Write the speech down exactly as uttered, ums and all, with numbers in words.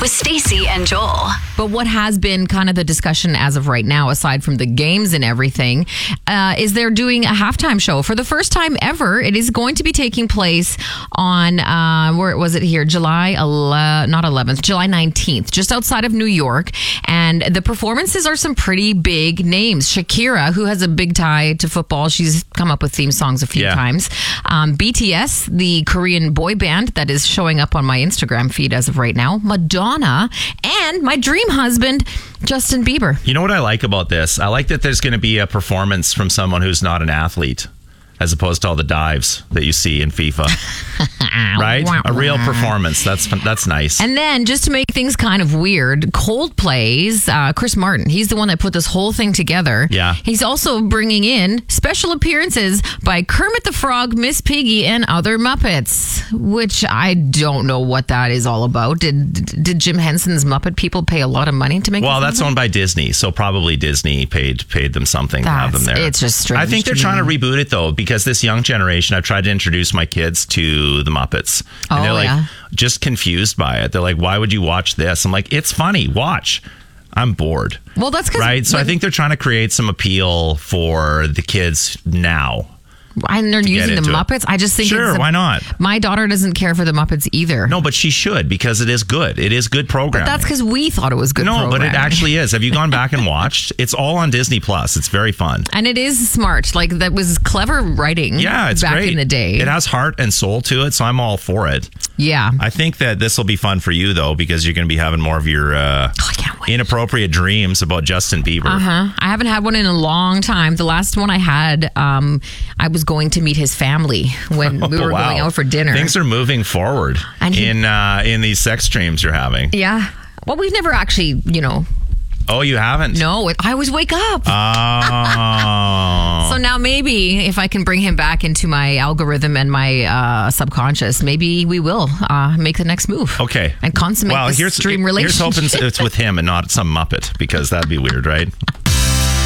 with Stacey and Joel. But what has been kind of the discussion as of right now, aside from the games and everything, uh, is they're doing a halftime show for the first time ever. It is going to be taking place on, uh, where was it here? July, ele- not eleventh, July nineteenth, just outside of New York. And the performances are some pretty big names. Shakira, who has a big tie to football. She's come up with theme songs a few Yeah. times. Um, B T S, the Korean boy band that is showing up on my Instagram feed as of right now. Madonna, and my dream husband, Justin Bieber. You know what I like about this? I like that there's going to be a performance from someone who's not an athlete, as opposed to all the dives that you see in FIFA. Right? A real performance. That's that's nice. And then, just to make things kind of weird, Coldplay's uh, Chris Martin. He's the one that put this whole thing together. Yeah. He's also bringing in special appearances by Kermit the Frog, Miss Piggy, and other Muppets, which I don't know what that is all about. Did did Jim Henson's Muppet people pay a lot of money to make Well, this that's happen? owned by Disney, so probably Disney paid paid them something to have them That's- there. it's just strange I think they're to trying me. to reboot it, though, because this young generation, I've tried to introduce my kids to the Muppets. And Oh, they're like yeah. just confused by it. They're like, why would you watch this? I'm like, it's funny. Watch. I'm bored. Well, that's because Right? So I think they're trying to create some appeal for the kids now. and they're using the into it. Muppets. I just think Sure, it's a- why not? My daughter doesn't care for the Muppets either. No, but she should, because it is good. It is good programming. That's because we thought it was good. No, but it programming. actually is. Have you gone back and watched? It's all on Disney Plus. It's very fun. And it is smart. Like, that was clever writing. Yeah, it's back great. in the day. It has heart and soul to it, so I'm all for it. Yeah. I think that this will be fun for you, though, because you're going to be having more of your uh, Oh, I can't wait. inappropriate dreams about Justin Bieber. Uh-huh. I haven't had one in a long time. The last one I had, um, I was going to meet his family when we were Oh, wow. going out for dinner. Things are moving forward And he- in uh, in these sex dreams you're having. Yeah. Well, we've never actually, you know, Oh, you haven't? no, it, I always wake up. Oh. So now maybe if I can bring him back into my algorithm and my uh, subconscious, maybe we will uh, make the next move. Okay. And consummate well, this here's, dream here's relationship. hoping it's with him and not some Muppet, because that'd be weird, right?